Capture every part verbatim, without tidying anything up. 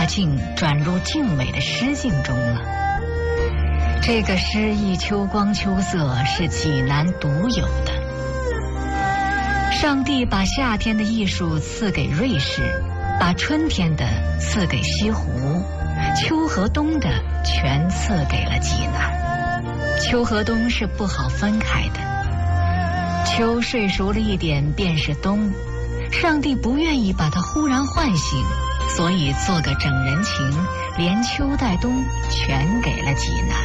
静转入静美的诗境中了。这个诗意秋光秋色是济南独有的。上帝把夏天的艺术赐给瑞士，把春天的赐给西湖，秋和冬的全赐给了济南。秋和冬是不好分开的，秋睡熟了一点便是冬，上帝不愿意把它忽然唤醒，所以做个整人情，连秋带冬全给了济南。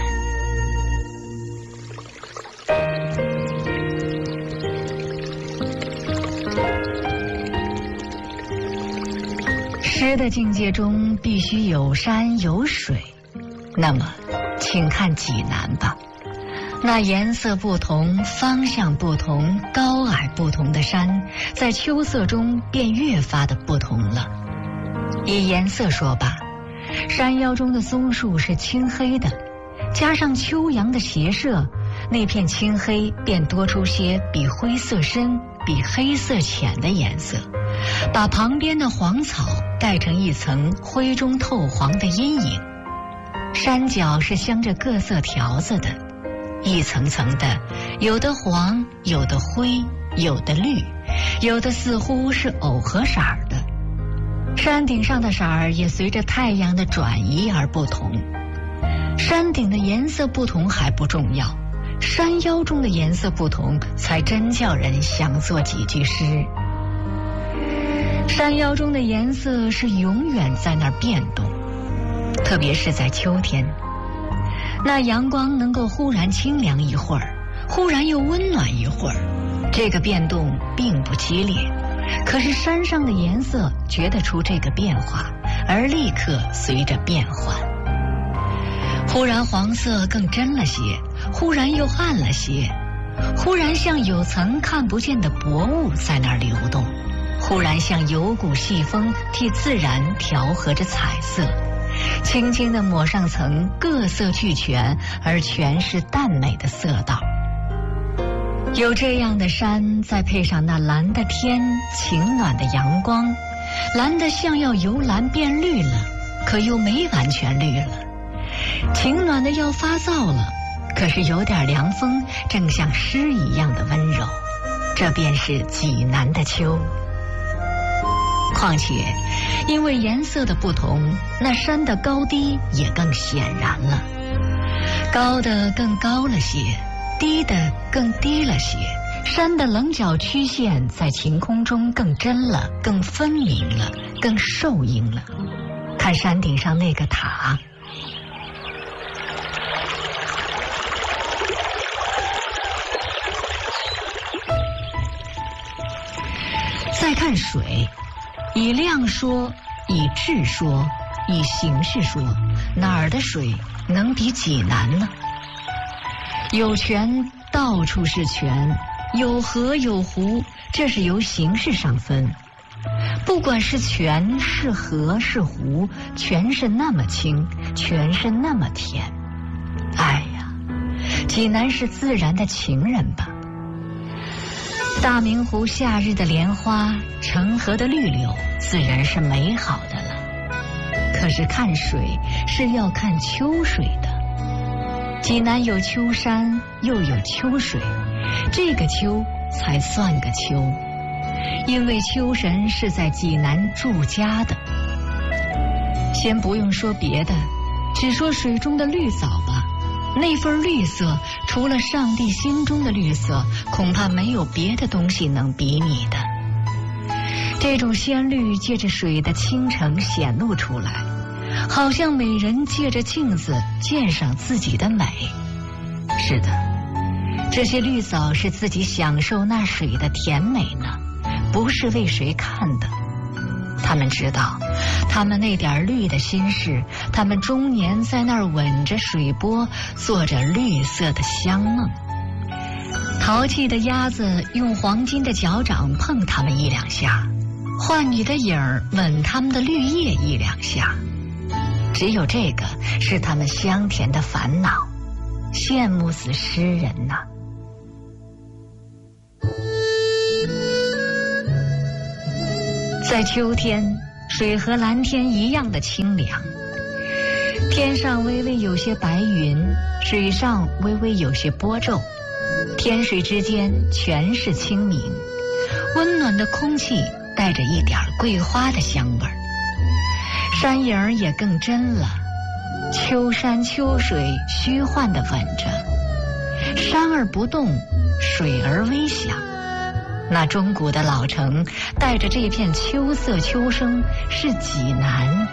诗的境界中必须有山有水，那么请看济南吧。那颜色不同、方向不同、高矮不同的山，在秋色中便越发的不同了。以颜色说吧，山腰中的松树是青黑的，加上秋阳的斜射，那片青黑便多出些比灰色深、比黑色浅的颜色，把旁边的黄草盖成一层灰中透黄的阴影。山脚是镶着各色条子的，一层层的，有的黄，有的灰，有的绿，有的似乎是藕荷色儿的。山顶上的色儿也随着太阳的转移而不同。山顶的颜色不同还不重要，山腰中的颜色不同才真叫人想做几句诗。山腰中的颜色是永远在那儿变动，特别是在秋天，那阳光能够忽然清凉一会儿，忽然又温暖一会儿，这个变动并不激烈，可是山上的颜色觉得出这个变化，而立刻随着变换。忽然黄色更真了些，忽然又暗了些，忽然像有层看不见的薄雾在那儿流动，忽然像有股细风替自然调和着彩色，轻轻地抹上层各色俱全而全是淡美的色道。有这样的山，再配上那蓝的天、晴暖的阳光，蓝的像要由蓝变绿了，可又没完全绿了；晴暖的要发燥了，可是有点凉风，正像诗一样的温柔。这便是济南的秋。况且因为颜色的不同，那山的高低也更显然了，高的更高了些，低的更低了些，山的棱角曲线在晴空中更真了，更分明了，更受映了。看山顶上那个塔，再看水，以量说，以质说，以形式说，哪儿的水能比济南呢？有泉，到处是泉，有河有湖，这是由形式上分。不管是泉是河是湖，全是那么清，全是那么甜。哎呀，济南是自然的情人吧。大明湖夏日的莲花，澄河的绿柳，自然是美好的了。可是看水是要看秋水的。济南有秋山，又有秋水，这个秋才算个秋，因为秋神是在济南住家的。先不用说别的，只说水中的绿藻吧。那份绿色，除了上帝心中的绿色，恐怕没有别的东西能比拟的。这种鲜绿借着水的清澄显露出来，好像美人借着镜子鉴赏自己的美。是的，这些绿藻是自己享受那水的甜美呢，不是为谁看的。他们知道，他们那点绿的心事，他们终年在那儿吻着水波，做着绿色的香梦。淘气的鸭子用黄金的脚掌碰他们一两下，浣女的影儿吻他们的绿叶一两下。只有这个是他们香甜的烦恼，羡慕死诗人呐。在秋天， 水和蓝天一样的清凉。天上微微有些白云，水上微微有些波皱，天水之间全是清明，温暖的空气带着一点桂花的香味儿。山影儿也更真了，秋山秋水虚幻地吻着，山儿不动，水儿微响。那钟鼓的老城带着这片秋色秋声，是济南